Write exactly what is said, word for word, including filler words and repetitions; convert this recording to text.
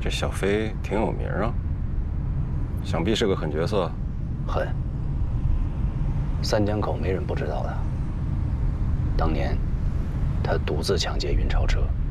这小飞挺有名啊，想必是个狠角色。 狠。三江口没人不知道的。当年，他独自抢劫运钞车。